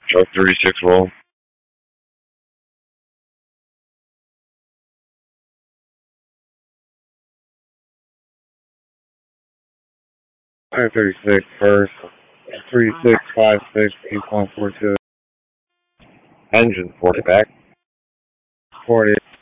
Truck 36 roll. Fire 36 first. 3656 8.42. Engine 40 back. 40.